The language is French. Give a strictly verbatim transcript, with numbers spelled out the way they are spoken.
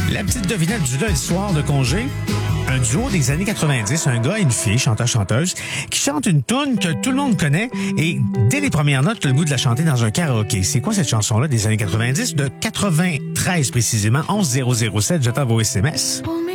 La petite devinette du lundi soir de congé. Un duo des années quatre-vingt-dix, un gars et une fille, chanteur-chanteuse, qui chantent une toune que tout le monde connaît et dès les premières notes, tu as le goût de la chanter dans un karaoké. C'est quoi cette chanson-là des années quatre-vingt-dix? De quatre-vingt-treize précisément, onze zéro zéro sept, j'attends vos S M S.